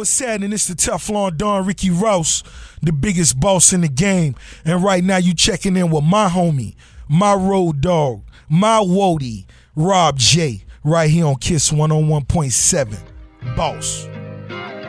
what's happening? It's the Teflon Don Ricky Rouse, the biggest boss in the game. And right now you checking in with my homie, my road dog, my woadie, Rob J, right here on Kiss 101.7. Boss.